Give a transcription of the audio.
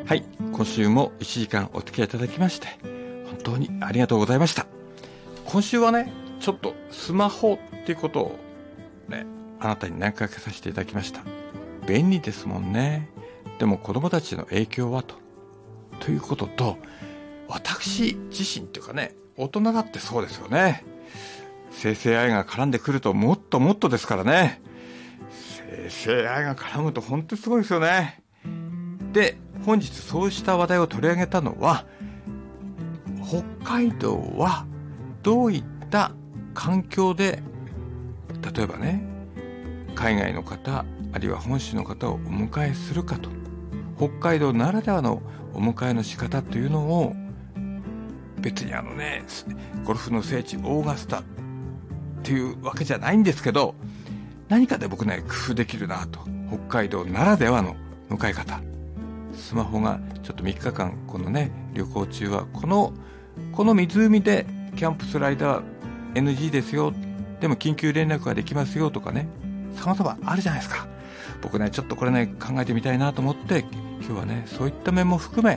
はい、今週も1時間お付き合いいただきまして本当にありがとうございました。今週はね、ちょっとスマホっていうことをね、あなたに投げかけさせていただきました。便利ですもんね。でも子供たちの影響はということと、私自身っていうかね、大人だってそうですよね。生成 AI が絡んでくるともっともっとですからね。生成 AI が絡むと本当にすごいですよね。で、本日そうした話題を取り上げたのは、北海道はどういった環境で、例えばね、海外の方あるいは本州の方をお迎えするかと、北海道ならではのお迎えの仕方というのを、別にゴルフの聖地オーガスタっていうわけじゃないんですけど、何かで僕ね、工夫できるなと。北海道ならではの迎え方。スマホがちょっと3日間このね、旅行中はこの湖でキャンプする間は NG ですよ、でも緊急連絡ができますよとかね、様々あるじゃないですか。僕ね、ちょっとこれね、考えてみたいなと思って、今日はね、そういった面も含め